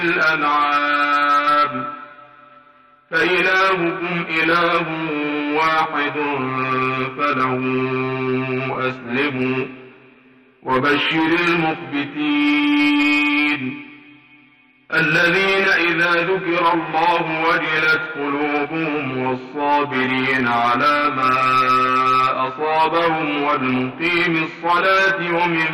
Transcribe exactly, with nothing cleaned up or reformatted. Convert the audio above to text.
الأنعام فإلهكم إله واحد فله أسلموا وبشر المخبتين الذين إذا ذكر الله وجلت قلوبهم والصابرين على ما أصابهم والمقيم الصلاة ومما